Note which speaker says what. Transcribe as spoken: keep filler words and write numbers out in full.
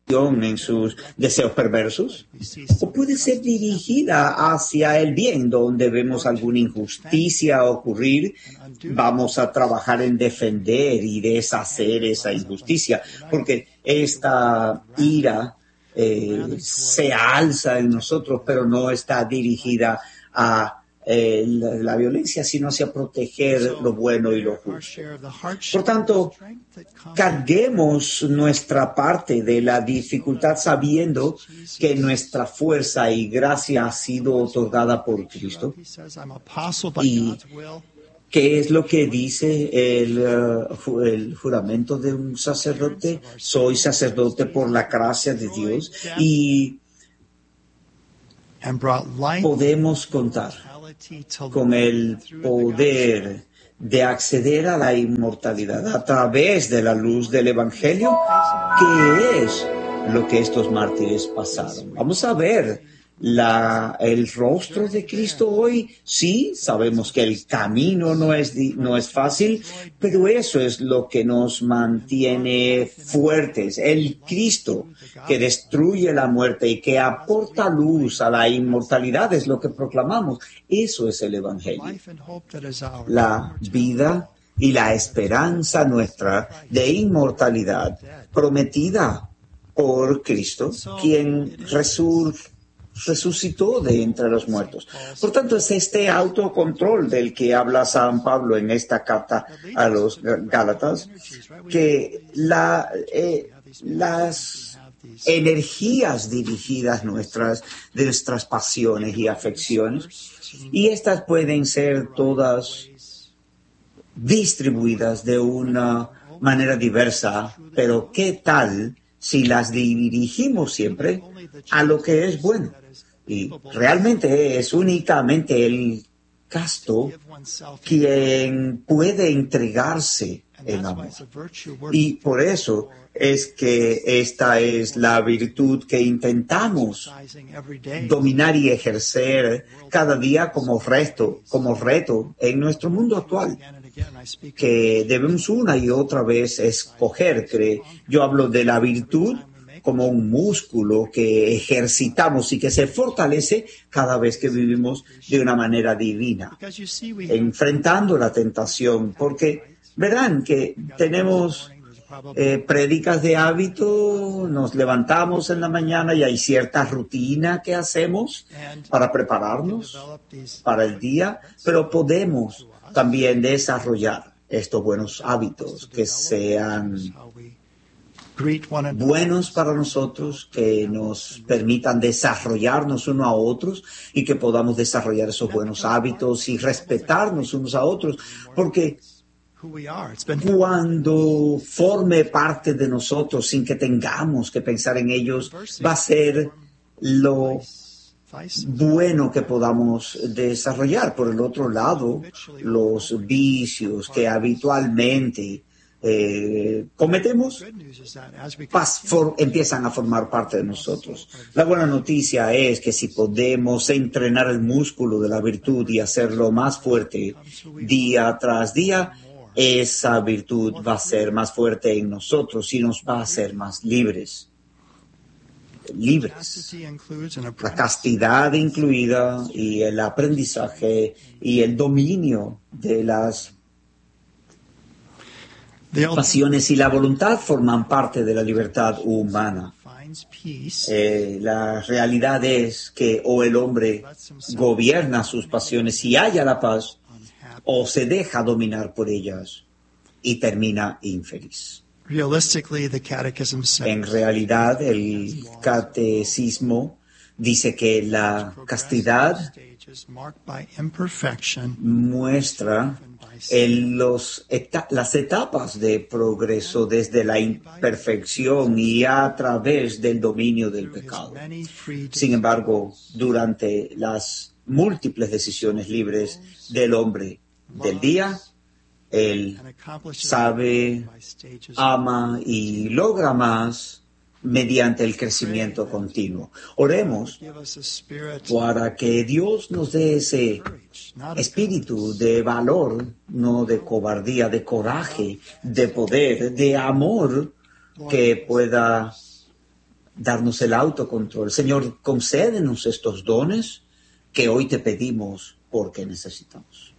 Speaker 1: en sus deseos perversos, o puede ser dirigida hacia el bien, donde vemos alguna injusticia ocurrir, vamos a trabajar en defender y deshacer esa injusticia, porque esta ira eh, se alza en nosotros, pero no está dirigida a eh, la, la violencia, sino hacia proteger lo bueno y lo justo. Por tanto, carguemos nuestra parte de la dificultad sabiendo que nuestra fuerza y gracia ha sido otorgada por Cristo. Y ¿qué es lo que dice el, uh, el juramento de un sacerdote? Soy sacerdote por la gracia de Dios, y podemos contar con el poder de acceder a la inmortalidad a través de la luz del Evangelio, que es lo que estos mártires pasaron. Vamos a ver la, el rostro de Cristo hoy. Sí, sabemos que el camino no es, no es fácil, pero eso es lo que nos mantiene fuertes. El Cristo que destruye la muerte y que aporta luz a la inmortalidad es lo que proclamamos. Eso es el Evangelio. La vida y la esperanza nuestra de inmortalidad prometida por Cristo, quien resurge resucitó de entre los muertos. Por tanto, es este autocontrol del que habla San Pablo en esta carta a los Gálatas, que la, eh, las energías dirigidas nuestras, de nuestras pasiones y afecciones, y estas pueden ser todas distribuidas de una manera diversa, pero ¿qué tal si las dirigimos siempre a lo que es bueno? Y realmente es únicamente el casto quien puede entregarse en amor. Y por eso es que esta es la virtud que intentamos dominar y ejercer cada día como reto, como reto en nuestro mundo actual, que debemos una y otra vez escoger. Yo hablo de la virtud como un músculo que ejercitamos y que se fortalece cada vez que vivimos de una manera divina, enfrentando la tentación, porque verán que tenemos eh, prédicas de hábito, nos levantamos en la mañana y hay cierta rutina que hacemos para prepararnos para el día, pero podemos también desarrollar estos buenos hábitos que sean buenos para nosotros, que nos permitan desarrollarnos unos a otros y que podamos desarrollar esos buenos hábitos y respetarnos unos a otros, porque cuando forme parte de nosotros sin que tengamos que pensar en ellos, va a ser lo bueno que podamos desarrollar. Por el otro lado, los vicios que habitualmente eh, cometemos pas, for, empiezan a formar parte de nosotros. La buena noticia es que si podemos entrenar el músculo de la virtud y hacerlo más fuerte día tras día, esa virtud va a ser más fuerte en nosotros y nos va a hacer más libres. libres. La castidad incluida y el aprendizaje y el dominio de las pasiones y la voluntad forman parte de la libertad humana. Eh, la realidad es que o el hombre gobierna sus pasiones y halla la paz, o se deja dominar por ellas y termina infeliz. En realidad, el catecismo dice que la castidad muestra en los eta- las etapas de progreso desde la imperfección y a través del dominio del pecado. Sin embargo, durante las múltiples decisiones libres del hombre del día, él sabe, ama y logra más mediante el crecimiento continuo. Oremos para que Dios nos dé ese espíritu de valor, no de cobardía, de coraje, de poder, de amor, que pueda darnos el autocontrol. Señor, concédenos estos dones que hoy te pedimos porque necesitamos.